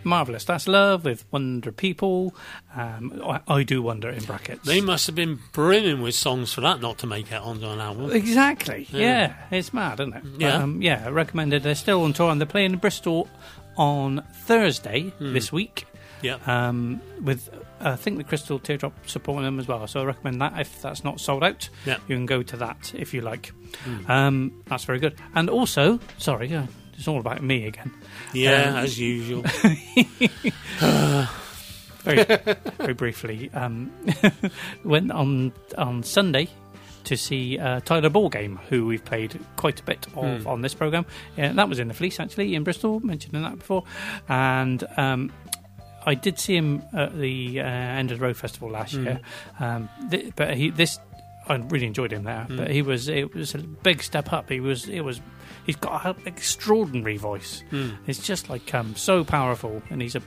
marvellous. That's Love with Wonder People. I Do Wonder in brackets. They must have been brimming with songs for that not to make it onto an album. Exactly. Yeah. It's mad, isn't it? Yeah. I recommended. They're still on tour and they're playing in Bristol on Thursday this week. Yeah. With I think the Crystal Teardrop supporting them as well. So I recommend that if that's not sold out. Yeah. You can go to that if you like. That's very good. And also, sorry, it's all about me again. Yeah, as usual. Very briefly, went on Sunday to see Tyler Ballgame, who we've played quite a bit of on this programme. That was in the Fleece, actually, in Bristol, mentioned that before. And I did see him at the End of the Road Festival last year. I really enjoyed him there. But it was a big step up. He's got an extraordinary voice. It's just like so powerful, and he's a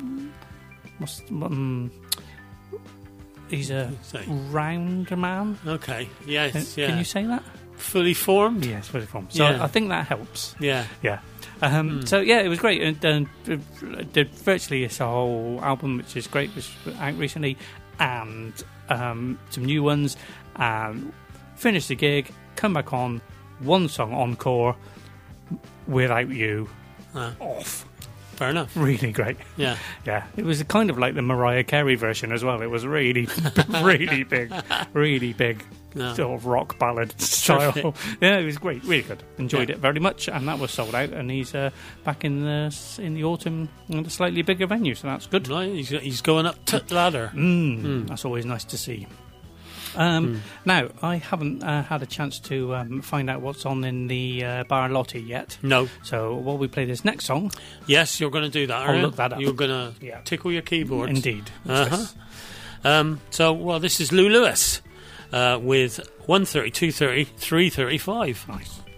round man. Okay. Yes. Can you say that? Fully formed. Yes, fully formed. So I think that helps. Yeah. Yeah. So it was great, and did virtually his whole album, which is great, was out recently, and some new ones. Finished the gig, come back on, one song encore, Without You, off. Fair enough. Really great. Yeah. Yeah. It was kind of like the Mariah Carey version as well. It was really, really big. No. Sort of rock ballad style. Perfect. Yeah, it was great, really good. Enjoyed it very much, and that was sold out. And he's back in the autumn in a slightly bigger venue, so that's good. Right, he's going up the ladder. That's always nice to see. Now, I haven't had a chance to find out what's on in the Bar Lotti yet. No. So while we play this next song, yes, you're going to do that. I'll look that up. You're going to tickle your keyboard. Indeed. Yes. This is Lou Lewis with 130, 230, 335. Nice.